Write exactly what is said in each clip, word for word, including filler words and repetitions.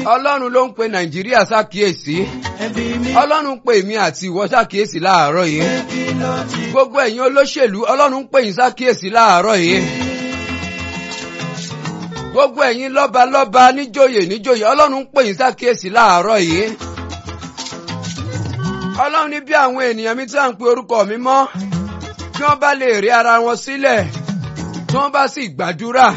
Ọlọ́run ló ń pe Nàìjíríà ṣàkíyèsí. Ọlọ́run pè mí àti ìwọ ṣàkíyèsí láàárọ̀ yìí. Gbogbo ẹ̀yin olóṣèlú, Ọlọ́run pè yín ṣàkíyèsí láàárọ̀ yìí. Gbogbo ẹ̀yin lọ́balọ́ba níjòyè níjòyè, Ọlọ́run pè yín ṣàkíyèsí láàárọ̀ yìí. Ọlọ́run ní bí àwọn ènìyàn mi tí à ń pe orúkọ mi mọ́, bí wọ́n bá lè rí ara wọn sílẹ̀, tí wọ́n bá sì gbàdúrà,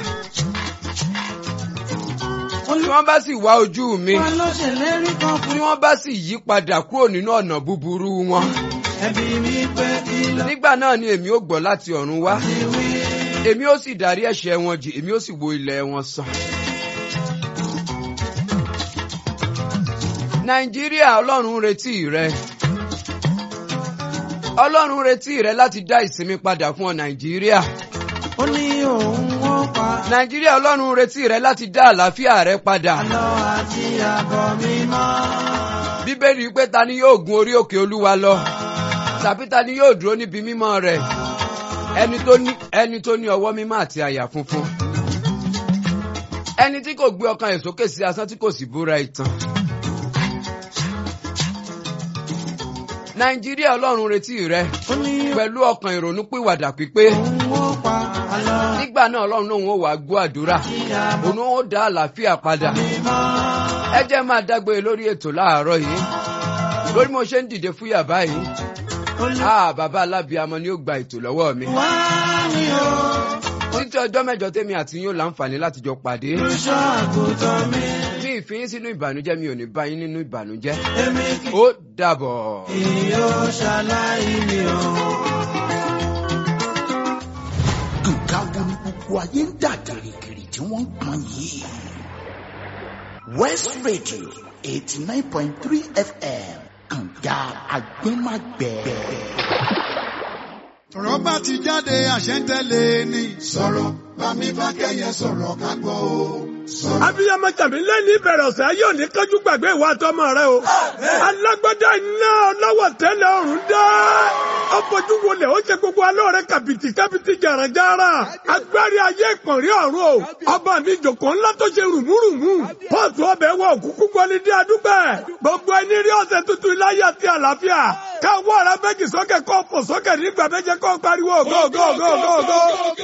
tí wọ́n bá sì wá ojú mi, tí wọ́n bá sì yí padà kúrò nínú ọ̀nà búburú wọn. Nígbà náà ni èmi ó gbọ́ láti ọ̀run wá. Èmi ó sì dárí ẹ̀ṣẹ̀ wọn jì, èmi ó sì wo ilẹ̀ wọn sàn. Nàìjíríà, Ọlọ́run retí rẹ. Ọlọ́run retí rẹ láti dá ìsinmi padà fún ọ Nàìjíríà. Ó ní òun wọ́n pa. Nàìjíríà, Ọlọ́run retí rẹ láti dá àlàáfíà rẹ padà. Àlọ́ àti àbọ̀ mímọ́. Bíbélì pé ta ni yóò gun orí òkè Olúwa lọ? Tàbí ta ni yóò dúró níbi mímọ́ rẹ̀? Ẹni tó ní ẹni tó ní ọwọ́ mímọ́ àti àyà funfun. Ẹni tí kò gbé ọkàn ẹ̀ sókè sí asán tí kò sì búra ìtàn. Nàìjíríà, Ọlọ́run retí rẹ pẹ̀lú ọkàn ìrònú pìwàdà pípé. Nígbà náà Ọlọ́run náà ó wá gbọ́ àdúrà. Òun ó dá àlàáfíà padà. Ẹ jẹ́ máa dágbére lórí ètò láàárọ̀ yìí. Lórí mo ṣe ń dìde fúyà báyìí. Ah, bàbá alábíamọ ni ó gba ètò lọ́wọ́ mi. Títí ọjọ́ mẹ́jọ tèmi àti yín ó láǹfààní láti jọ pàdé. Mi ì fi yín sínú ìbànújẹ́, mi ò ní bá yín nínú ìbànújẹ́. Ó dàbọ̀. Nǹkan wo ni gbogbo ayé ń dà gìrìgìrì tí wọ́n ń pọn yìí? West Radio eighty nine point three F M kànga àgbẹ̀màgbẹ̀. Ọ̀rọ̀ bá ti jáde àṣẹ ń tẹ̀lé ni. Sọ̀rọ̀ bá mi bá kẹ́yẹ sọ̀rọ̀ ká gbọ́ o. Abiyamọ tàbí lẹ́ni ìbẹ̀rẹ̀ ọ̀sẹ̀ ayé òní kájú gbàgbé ìwà àtọmọ rẹ o. Alágbádá iná ọlọ́wọ̀ tẹ́lẹ̀ ọ̀run dá. Ọ̀pọ̀jú wọlé ó ṣe gbogbo alóore kàbìtì kàbìtì jàràjàrà. Agbárí ayé ìpọ̀nrí ọ̀run o. Ọba mi jòkó ńlá tó ṣe rùmúrùmú. Pọ́ọ̀tù ọbẹ̀ wọ òkúkú gbọ́ni dé adúgbẹ̀. Gbogbo ẹni rí ọ̀sẹ̀ tuntun iláyà àti àlàáfíà. Káwọ́ ara méjì sókè kọ́ fò sókè nígbà méje kọ́ pariwo go go go go go.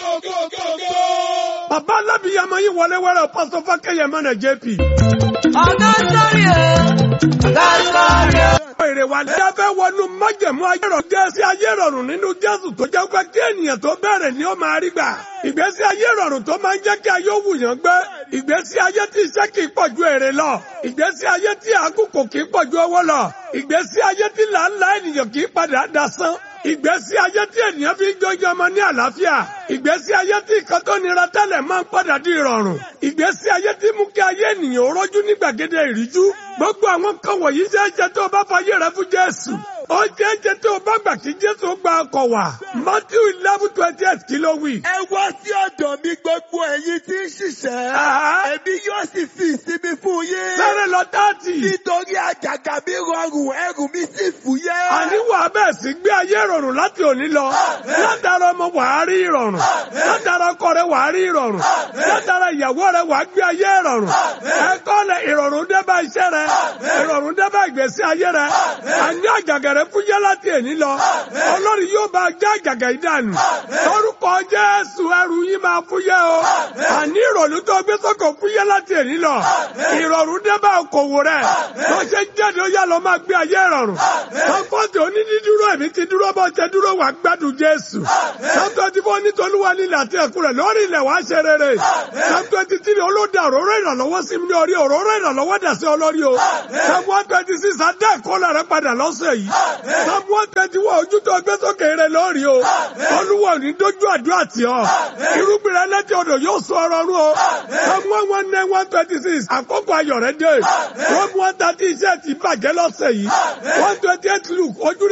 Bàbá alábìyamọ yìí wọlé wẹ́rẹ́ pásọ Fákẹ́yẹ mọ́nà J P. Ọ̀gá sórí ẹ̀. Ọ̀gá sórí ẹ̀. Èrè wà dábẹ́ wọnú májẹ̀mú ayérọ̀ jẹ́ sí ayérọ̀rùn nínú Jésù tó jẹ́ pé kí ènìyàn tó bẹ̀rẹ̀ ni ó máa rí gbà. Ìgbésí ayérọ̀rùn tó máa ń jẹ́ kí ayé òwúyàn gbé. Ìgbésí ayé tí iṣẹ́ kì í pọ̀ ju èrè lọ. Ìgbésí ayé tí àkókò kì í pọ̀ ju owó lọ. Ìgbésí ayé tí làálàá ènìyàn kì í padà dasán. Ìgbésí ayé tí ènìyàn fi ń jọjọ ọmọ ní àlàáfíà. Ìgbésí ayé tí nǹkan tó nira tẹ́lẹ̀ máa ń padà di ìrọ̀rùn. Ìgbésí ayé tí mú kí ayé ènìyàn rójú ní gbàgede ìríjú. Gbogbo àwọn kan wọ̀nyí ṣe é ṣe tó o bá fayé rẹ fún Jésù. Ó ṣe é ṣe tó o bá gbà kí Jésù gba ọkọ̀ wá. Matthew eleven twenty eight kí ló wí. Ẹ wá sí ọ̀dọ̀ mi gbogbo ẹ̀yin tí ń ṣiṣẹ́. Èmi yóò sì fi ìsinmi fún yín. Sẹ́rẹ̀ lọ táàtì. Nítorí àjàgà mi rọrùn, ẹrù mi sì fúyẹ́. Àníwá bẹ́ẹ̀ sì gbé ayé rọrùn láti òní lọ. Látara ọmọ wàá rí ìrọ̀rùn. Látara ọkọ rẹ wàá rí ìrọ̀rùn. Látara ìyàwó rẹ wàá gbé ayé ìrọ̀rùn. Ẹ̀kọ́ lẹ ìrọ̀rùn dé bá iṣẹ́ rẹ. Ìrọ̀rùn dé bá ìgbésí ayé rẹ. Àní àjàgà rẹ fúyẹ́ láti èní lọ. Ọlọ́run yóò bá já àjàgà yìí dànù. Lórúkọ Jésù ẹrù yín máa fúyẹ́ o. Àní ìrọ̀rùn tó gbé sọ́kọ̀ fúyẹ́ láti èní lọ. Ìrọ̀rùn dé bá okòwò rẹ. Tó ṣe jáde ó yá lọ máa gbé ayé ìrọ̀rùn. Kọ́ńfọ́tì onídídúró ẹ̀mí ti dúró bọ́ ṣe dúró wà gbádùn Jésù. Sọ́tọ́ ti fọ́ nítorúwa nílẹ̀ àti ẹ̀kú rẹ̀ lórí ilẹ̀ wá ṣe rere. Sọ́tọ́ ti tí olóde òróró ìrànlọ́wọ́ sí mi ní orí òróró ìrànlọ́wọ́ dà sí olórí o. Sọ́mù one twenty six adé ìkọlà rẹ̀ padà lọ́sẹ̀ yìí. Sọ́mù one twenty one ojú tó gbé sókè rẹ̀ lórí o. Olúwa ò ní dójú àdúrà tì ọ́. Irúgbìn rẹ̀ lẹ́tí odò yóò sọ ọrọ̀ rú o. Sọ́mù one one nine one twenty six àkókò ayọ̀ rẹ̀ dé. Sọ́mù one thirty iṣẹ́ ti bàjẹ́ lọ́sẹ̀ yìí. one twenty eight Luke ojú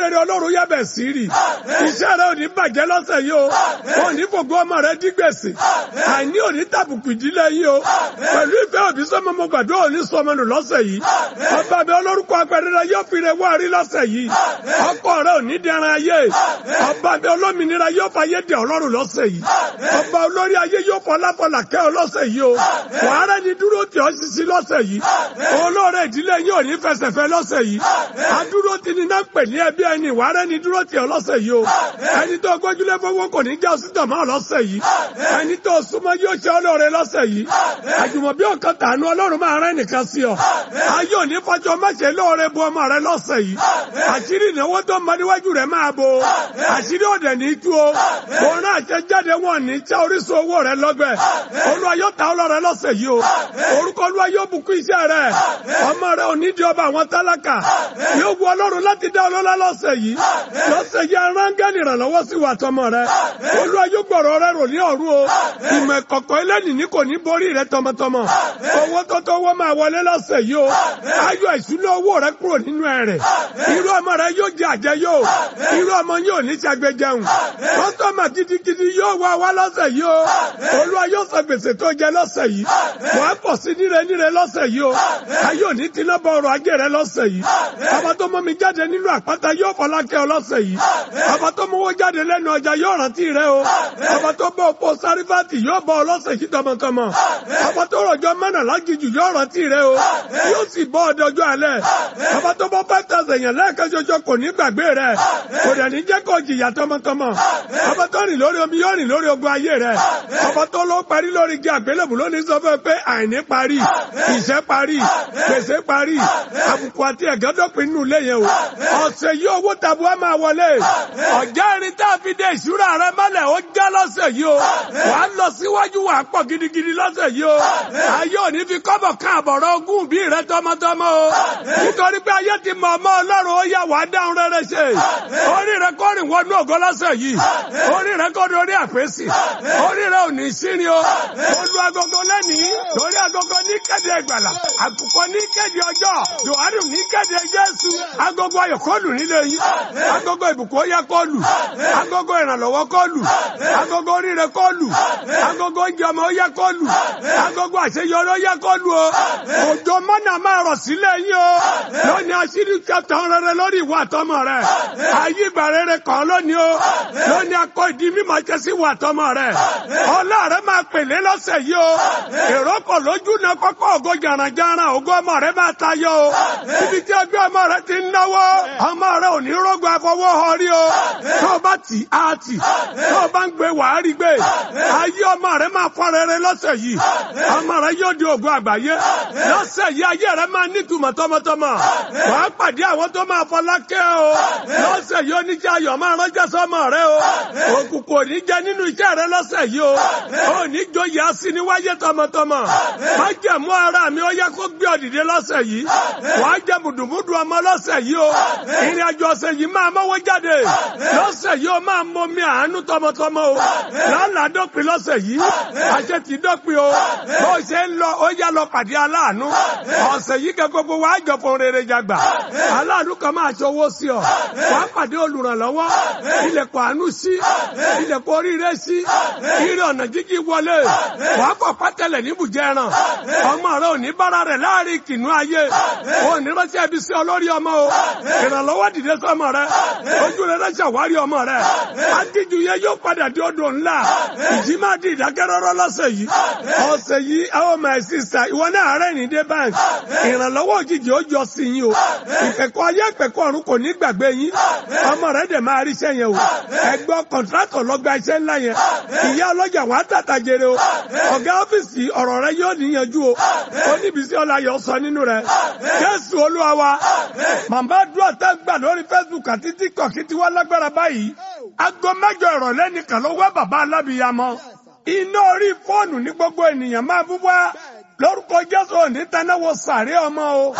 rere Ọlọ́run yá bẹ̀ sí rí. Iṣẹ́ rẹ ò ní bàjẹ́ lọ́sẹ̀ yìí o. Wọ́n ní fògo ọmọ rẹ dí gbèsè. Àìní ò ní tàbùkù ìdílé yìí o. Pẹ̀lú ìfẹ́ òbí sọ́mọ mo gbàdúrà ò ní sọmọ nù lọ́sẹ̀ yìí. Ọba mi olórúkọ apẹ̀rẹ̀ yóò fi rẹ̀ wá rí lọ́sẹ̀ yìí. Ọkọ rẹ ò ní dẹran ayé. Ọba mi olómìnira yóò fayé dẹ Ọlọ́run lọ́sẹ̀ yìí. Ọba olórí ayé yóò fọláfọlá kẹ́ ọ lọ́sẹ̀ yìí o. Wàhálà ni dúró tì ọ́ sisi lọ́sẹ̀ yìí. Olóore ìdílé yóò ní fẹsẹ̀fẹ́ lọ́sẹ̀ yìí. Adúró ti ní náà pè ní ẹbí ẹni wàhálà ni dúró tì ọ́ lọ́sẹ̀ yìí o. Ẹni tó gbójúlé fowó kò ní já ọ sí tọ̀mọ́ lọ́sẹ̀ yìí. Ẹni tó súnmọ́ yóò ṣe olóore lọ́sẹ̀ yìí. Àjùmọ̀bí ọ̀kan tàánú Ọlọ́run máa rẹ́ nìkan sí ọ. Ayé òní fọjọ́ máṣe lóore bu ọmọ rẹ lọ́sẹ̀ yìí. Àṣírí ìnáwó tó ń bọ níwájú rẹ máa bo. Àṣírí òdẹ̀ ní tú o. Òun àṣẹ jáde wọn ní tí orísun owó rẹ lọ́gbẹ̀. Olúwa yóò ta ọlọ́rẹ lọ́sẹ̀ yìí o. Orúkọ Olúwa yóò bùkún iṣẹ́ rẹ. Ọmọ rẹ ò ní di ọba àwọn tálákà. Yóò wu Ọlọ́run láti dá ọlọ́lá lọ́sẹ̀ yìí. Lọ́sẹ̀ yìí arángẹ́lì ìrànlọ́wọ́ sí wa tọmọ rẹ. Olúwa yóò gbọ̀rọ̀ rẹ rò ní ọ̀run o. Ìmọ̀ ìkọ̀kọ̀ ẹlẹ́nìí kò ní borí rẹ tọmọtọmọ. Owó tó tó owó máa wọlé lọ́sẹ̀ yìí o. Ayọ̀ ìṣúná owó rẹ kúrò nínú ẹ̀rẹ̀. Irú ọmọ rẹ yóò jẹ àjẹyó. Irú ọmọ yóò ní ṣàgbéjẹun. Kọ́sọ́mà gidigidi yóò wá wá lọ́sẹ̀ yìí o. Olúwa yóò sọ gbèsè tó jẹ lọ́sẹ̀ yìí. Wàá pọ̀ sí níre níre lọ́sẹ̀ yìí o. Ayọ̀ ní tiná bọ ọrọ̀ ajé rẹ lọ́sẹ̀ yìí. Ọba tó mọ́ mi jáde nínú àpáta yóò fọlá kẹ́ ọ lọ́sẹ̀ yìí. Ọba tó mọ́wọ́ jáde lẹ́nu ọjà yóò rántí rẹ o. Ọba tó bọ́ òpó sárífàtì yóò bọ́ ọ lọ́sẹ̀ yìí tọmọtọmọ. Ọba tó rọ̀jọ́ mẹ́nà lágìjù yóò rántí rẹ o. Yóò sì bọ́ ọdọjọ́ alẹ́. Ọba tó bọ́ five thousand yẹn lẹ́ẹ̀kan ṣoṣo kò ní gbàgbé rẹ. Kò dẹ̀ ní jẹ́ kó jìyà tọmọtọmọ. Ọba tó rìn lórí omi yóò rìn lórí ogun ayé rẹ. Ọba tó ló parí lórí igi àgbélébù lónìí sọ fún ẹ pé àìní parí, ìṣẹ́ parí, gbèsè parí, àbùkù àti ẹ̀gẹ́ dọ́pin nínú ilé yẹn o. Ọ̀sẹ̀ yìí owó tabuwa máa wọlé. Ọ̀já irin tá a fi dé ìṣúra rẹ mọ́lẹ̀ ó já lọ́sẹ̀ yìí o. Wà á lọ síwájú wà á pọ̀ gidigidi lọ́sẹ̀ yìí o. Ayé òní fi kọ́bọ̀ kan àbọ̀rọ̀ ogún bí rẹ tọmọtọmọ o. Nítorí pé ayé ti mọ̀ ọmọ Ọlọ́run ó yà wá dáhùn rere ṣe. Orí rẹ kọ́ rìn wọnú ògo lọ́sẹ̀ yìí. Orí rẹ kọ́ lórí àpèsè. Orí rẹ ò ní sírin o. Olú agogo lẹ́nìí lórí agogo ní kéde ìgbàlà. Àkùkọ ní kéde ọjọ́. Jòhánù ní kéde Jésù. Agogo ayọ̀ kọ́ lù nílé yìí. Agogo ìbùkún ó yẹ kọ́ lù. Agogo ìrànlọ́wọ́ kọ́ lù. Agogo oríire kọ́ lù. Agogo ìjọmọ ó yẹ kọ́ lù. Agogo àṣeyọrí ó yẹ kọ́ lù o. Òjò mọ́nà máa rọ̀ sílẹ̀ yín o. Lónìí aṣírí kẹtàn rere lórí ìwà àtọmọ rẹ. Ayé ìgbà rere kàn lónìí o. Lónìí akọ ìdí mímọ̀ jẹ́ sí ìwà àtọmọ rẹ. Ọlá rẹ máa pèlé lọ́sẹ̀ yìí o. Èrò kò lójú náà kọ́kọ́ ògo jàrànjàràn ògo ọmọ rẹ máa tayọ o. Ibi tí ẹgbẹ́ ọmọ rẹ ti ń náwó. Ọmọ rẹ ò ní rógbò afọwọ́ họrí o. Tó o bá tì á tì. Tó o bá ń gbé wàá rí gbé. Ayé ọmọ rẹ máa fọ́ rere lọ́sẹ̀ yìí. Ọmọ rẹ yóò di ògo àgbáyé. Lọ́sẹ̀ yìí ayé rẹ máa nítumọ̀ tọmọtọmọ. Wàá pàdé àwọn tó máa fọlákẹ́ o. Lọ́sẹ̀ yìí oníṣẹ́ ayọ̀ máa ránṣẹ́ sọ́mọ rẹ o. Òkùnkùn ò ní jẹ nínú iṣẹ́ rẹ lọ́sẹ̀ yìí o. Ó ní joyè asíniwáyé tọmọtọmọ. Má jẹ̀mú ara mi ó yẹ kó gbé ọ̀dìdẹ lọ́sẹ̀ yìí. Wàá jẹ bùdùbùdù ọmọ lọ́sẹ̀ yìí o. Ìrìn àjò ọ̀sẹ̀ yìí máa mọ́wọ́ jáde. Lọ́sẹ̀ yìí o máa mọ mi àánú tọmọtọmọ o. Lálàá dọ́pin lọ́sẹ̀ yìí. Àṣẹ ti dọ́pin o. Bó ṣe ń lọ ó yá lọ pàdé aláàánú. Ọ̀sẹ̀ yìí kẹ́ gbogbo wàá jọ fún rere jàgbà. Aláàánú kan máa ṣọwọ́ sí ọ. Wàá pàdé olùrànlọ́wọ́. Ilẹ̀kùn àánú sí. Ilẹ̀kùn oríire sí. Ire ọ̀nà jíjí wọlé. Wàá fọ̀ pátẹ́lẹ̀ níbùjẹ́ ẹran. Ọmọ rẹ ò ní bára rẹ̀ láàrin kìnnú ayé. Ó ní ránṣẹ́ ibi sí olórí ọmọ o. Ìrànlọ́wọ́ dìde sọ́mọ rẹ. Ojú rẹ rẹ̀ ṣàwárí ọmọ rẹ. Adíjú yẹn yóò padà di odò ńlá. Ìjì máa di ìdákẹ́rọ́rọ́ lọ́sẹ̀ yìí. Ọ̀sẹ̀ yìí àwọn ọmọ ẹ̀ sísà ìwọ náà rẹ̀ ní dé báńkì. Ìrànlọ́wọ́ òjijì ó jọ sí yín o. Ìpẹ̀kọ́ ayé ìpẹ̀kọ́ ọ̀run kò ní gbàgbé yín. Ọmọ rẹ̀ dẹ̀ máa ríṣẹ́ yẹn o. Ẹgbọ́ kọ̀ntrátọ̀ lọ́gba iṣẹ́ ńlá yẹn. Ìyá ọlọ́jà wà á tàtà jèrè o. Ọ̀gá ọ́fíìsì ọ̀rọ̀ rẹ yóò níyanjú o. Oníbísí ọláyọ̀ sọ nínú rẹ̀. Jésù Olúwa wa. Màmá dúró tẹ́ gbà lórí Facebook àti TikTok ti wá lágbára báyìí. Aago mẹ́jọ ìrọ̀lẹ́ nìkan ló wá bàbá alábìyamọ. Iná orí fóònù ní gbogbo ènìyàn máa bú wá. Lórúkọ Jésù òní tanáwó sàárẹ̀ ọmọ o.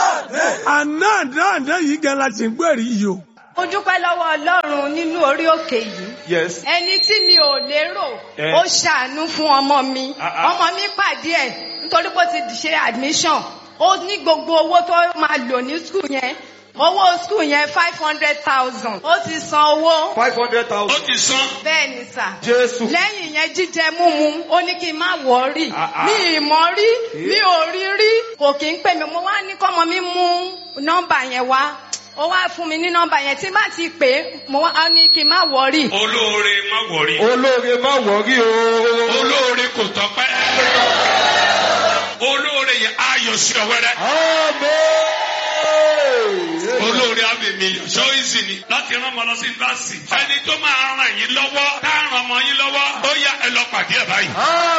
Àná àná àná yìí gan la ti ń gbèrè yìí o. Mo dúpẹ́ lọ́wọ́ Ọlọ́run nínú orí òkè yìí. Yes. Ẹni tí mi ò lérò, ó ṣàánú fún ọmọ mi. Ọmọ mi pàdé ẹ̀ nítorí pé ó ti ṣe admission. Ó ní gbogbo owó tó máa lò ní school yẹn. owó school yẹn five hundred thousand ó ti san owó. five hundred thousand. ó ti san. bẹ́ẹ̀ ni sà. Jésù. lẹ́yìn yẹn jíjẹ múmu ó ní kí n má wọ̀ọ́rì mi ì mọ̀ rí mi ò rí rí kò kí ń pè mí mo wá ní kọ́mọ mi mú nọ́mbà yẹn wá ó wá fún mi ní nọ́mbà yẹn tí bá ti pè é mo wá ní kí n má wọ̀ọ́rì. olóore má wọ̀ọ́rì. olóore má wọ̀ọ́rì o. olóore kò tọ́pẹ́. olóore yẹn á yọ sí ọ wẹ́rẹ́. Àmín. olóore àbẹ̀mí ṣó ìsì ni láti rán ọmọ lọ sí yunifásitì. ẹni tó máa ràn yín lọ́wọ́ tá a ràn ọmọ yín lọ́wọ́ ó yá ẹ lọ pàdé ẹ̀ báyìí.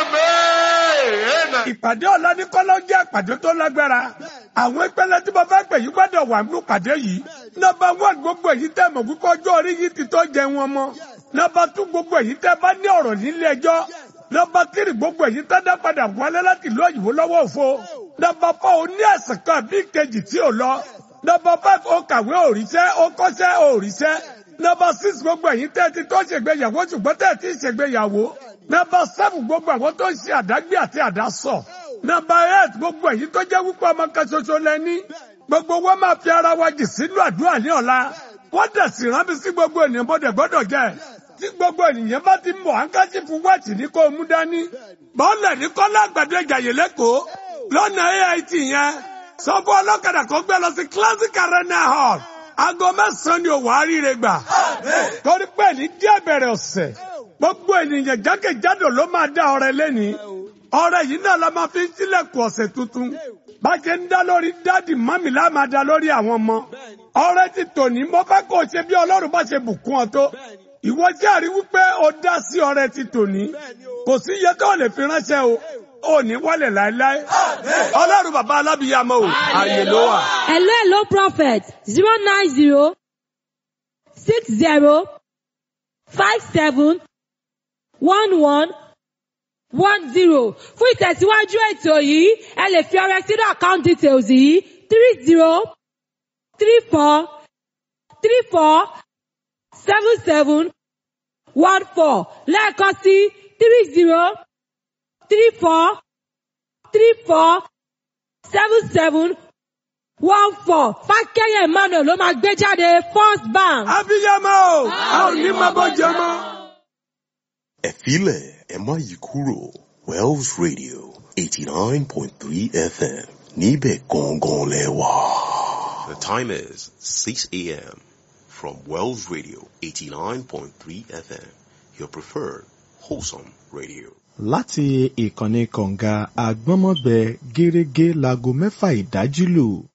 Àmín. ìpàdé ọ̀la ní kọ́lọ́ jẹ́ ìpàdé tó lágbára. àwọn ìpele tí mo fẹ́ pè yí gbọ́dọ̀ wà nínú ìpàdé yìí. nọ́mbà one gbogbo èyí tẹ́ mọ̀ wípé ọjọ́ orí yìí ti tó jẹun ọmọ. nọ́mbà two gbogbo èyí tẹ́ bá ní ọ̀rọ̀ nílé ẹjọ́. nọ́mbà three gbogbo èyí tẹ́ dá padà wọlé láti ìlú òyìnbó lọ́wọ́ òfo. nọ́mbà four ó ní ẹ̀sìn kan bí kejì tí ò lọ. nọ́mbà five ó kàwé òrìṣẹ́ ó kọ́ṣẹ́ òrìṣẹ́. nọ́mbà six gbogbo èyí tẹ́ ti tó ṣègbéyàwó ṣùgbọ́n tẹ́ ti ṣègbéyàwó. nọ́mbà seven gbogbo àwọn tó ń ṣe àdágbé àti àdásọ. nọ́mbà eight gbogbo èyí tó jẹ́ wípé ọmọ kan ṣoṣo lẹ́ni. gbogbo wọn máa fi ara wa jì sínú àdúrà ní ọ̀la. wọ́n dẹ̀ sì rán mi sí gbogbo ènìyàn bọ́dẹ̀ gbọ́dọ̀ jẹ́. tí gbogbo ènìyàn bá ti mọ̀ àǹkáṣí fún wẹ́ẹ̀tì ní kó o mú dání. bọ́ọ̀lẹ̀ ní kọ́lá àgbàdo ìjàyè lẹ́kọ̀ọ́ lọ́nà A I T yẹn. sọ fún ọlọ́kadà kó gbé lọ sí Classic Arena Hall. aago mẹ́sàn-án ni òwò àríire gbà. torí pé ní díẹ̀ bẹ̀rẹ̀ ọ̀sẹ̀ gbogbo ènìyàn jákèjádò ló máa dá ọrẹ lẹ́ni. ọrẹ yìí náà la máa fi ń sílẹ̀kùn ọ̀sẹ̀ tuntun. bá a ṣe ń dá lórí dáàdì mọ́mì la máa dá lórí àwọn ọmọ. ọrẹ ti tòní mo fẹ́ kó o ṣe bí Ọlọ́run bá ṣe bùkún ọ tó. ìwọ jẹ́ àrí wípé o dá sí ọrẹ ti tòní. kò sí iye tó lè fi ránṣẹ́ o. ò ní wọlé láéláé. Ọlọ́run bàbá alábìyàmọ́ o. ààyè ló wà. Hello, hello, prophet. zero nine zero six zero five seven one one one zero. Fún ìtẹ̀síwájú ètò yìí, ẹ lè fi ọrẹ sínú account details yìí three zero three four three four seven seven one four. Lẹ́ẹ̀kan sí three zero three four three four seven seven one four. Fákẹ́yẹ Emmanuel ló máa gbé jáde First Bank. Abiyamọ o, a ò ní máa bọ́ jẹ mọ́. Ẹ filẹ̀ ẹ má yí kúrò Wells Radio eighty nine point three F M níbẹ̀ gangan lẹ wà. The time is six a.m. from Wells Radio eighty nine point three F M, your preferred wholesome radio. Láti ìkànnì kọ̀ǹga àgbọ́nmọ́gbẹ gẹ́rẹ́gẹ́ láago mẹ́fà ìdájí lù.